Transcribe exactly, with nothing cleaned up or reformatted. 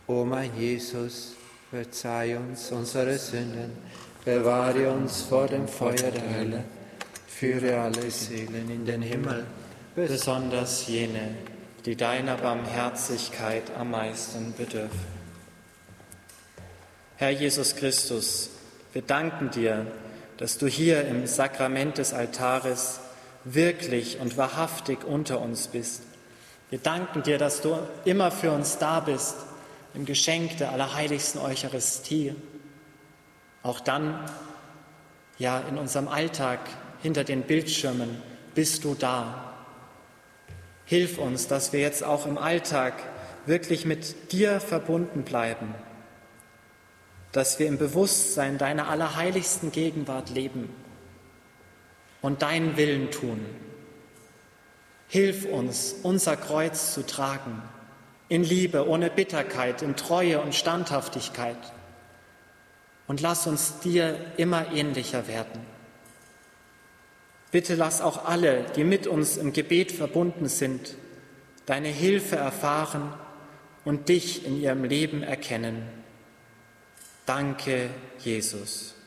O mein Jesus, verzeih uns unsere Sünden, bewahre uns vor dem Feuer der Hölle, führe alle Seelen in den Himmel, besonders jene, die deiner Barmherzigkeit am meisten bedürfen. Herr Jesus Christus, wir danken dir, dass du hier im Sakrament des Altares wirklich und wahrhaftig unter uns bist. Wir danken dir, dass du immer für uns da bist, im Geschenk der allerheiligsten Eucharistie. Auch dann, ja, in unserem Alltag, hinter den Bildschirmen, bist du da. Hilf uns, dass wir jetzt auch im Alltag wirklich mit dir verbunden bleiben, dass wir im Bewusstsein deiner allerheiligsten Gegenwart leben und deinen Willen tun. Hilf uns, unser Kreuz zu tragen, in Liebe, ohne Bitterkeit, in Treue und Standhaftigkeit. Und lass uns dir immer ähnlicher werden. Bitte lass auch alle, die mit uns im Gebet verbunden sind, deine Hilfe erfahren und dich in ihrem Leben erkennen. Danke, Jesus.